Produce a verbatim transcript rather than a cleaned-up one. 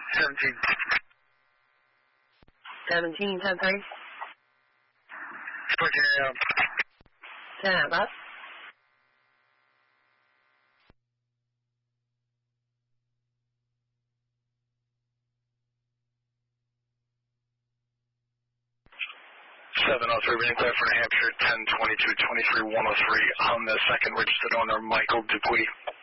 seventeen. seventeen, ten three. fourteen A M. ten at bat. seven oh three, being clear for New Hampshire, ten twenty-two twenty-three one oh three on the second registered owner, Michael Dupuy.